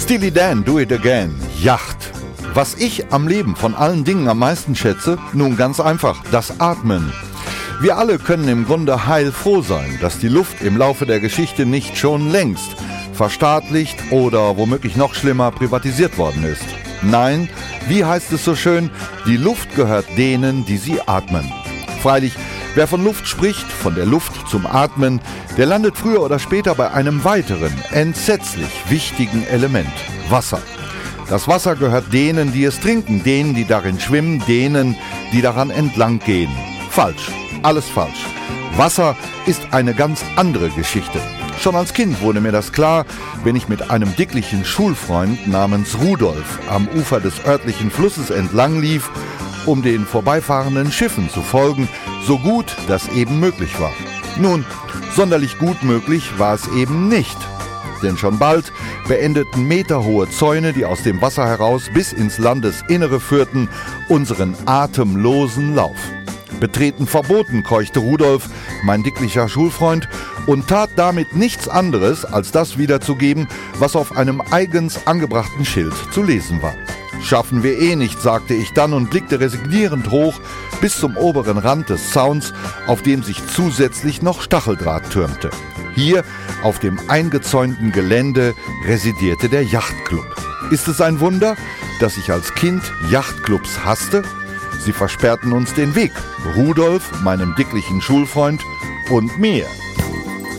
Steely Dan, Do It Again, Yacht. Was ich am Leben von allen Dingen am meisten schätze? Nun ganz einfach, das Atmen. Wir alle können im Grunde heilfroh sein, dass die Luft im Laufe der Geschichte nicht schon längst verstaatlicht oder womöglich noch schlimmer privatisiert worden ist. Nein, wie heißt es so schön, die Luft gehört denen, die sie atmen. Freilich, wer von Luft spricht, von der Luft zum Atmen, der landet früher oder später bei einem weiteren, entsetzlich wichtigen Element, Wasser. Das Wasser gehört denen, die es trinken, denen, die darin schwimmen, denen, die daran entlang gehen. Falsch, alles falsch. Wasser ist eine ganz andere Geschichte. Schon als Kind wurde mir das klar, wenn ich mit einem dicklichen Schulfreund namens Rudolf am Ufer des örtlichen Flusses entlang lief, um den vorbeifahrenden Schiffen zu folgen, so gut das eben möglich war. Nun, sonderlich gut möglich war es eben nicht. Denn schon bald beendeten meterhohe Zäune, die aus dem Wasser heraus bis ins Landesinnere führten, unseren atemlosen Lauf. Betreten verboten, keuchte Rudolf, mein dicklicher Schulfreund, und tat damit nichts anderes, als das wiederzugeben, was auf einem eigens angebrachten Schild zu lesen war. Schaffen wir eh nicht, sagte ich dann und blickte resignierend hoch bis zum oberen Rand des Zauns, auf dem sich zusätzlich noch Stacheldraht türmte. Hier, auf dem eingezäunten Gelände, residierte der Yachtclub. Ist es ein Wunder, dass ich als Kind Yachtclubs hasste? Sie versperrten uns den Weg, Rudolf, meinem dicklichen Schulfreund und mir.